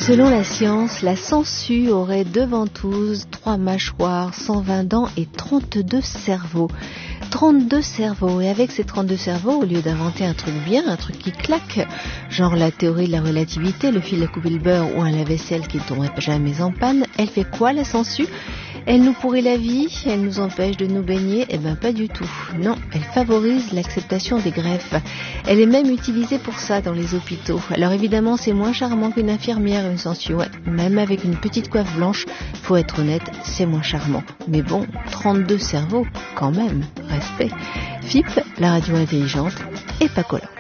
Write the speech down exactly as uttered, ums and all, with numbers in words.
Selon la science, la sangsue aurait deux ventouses, trois mâchoires, cent vingt dents et trente-deux cerveaux. trente-deux cerveaux. Et avec ces trente-deux cerveaux, au lieu d'inventer un truc bien, un truc qui claque, genre la théorie de la relativité, le fil à couper le beurre ou un lave-vaisselle qui ne tomberait jamais en panne, elle fait quoi la sangsue ? Elle nous pourrit la vie, elle nous empêche de nous baigner, eh ben pas du tout. Non, elle favorise l'acceptation des greffes. Elle est même utilisée pour ça dans les hôpitaux. Alors évidemment, c'est moins charmant qu'une infirmière, une sangsue. Ouais, même avec une petite coiffe blanche, faut être honnête, c'est moins charmant. Mais bon, trente-deux cerveaux, quand même, respect. F I P, la radio intelligente, et pas collant.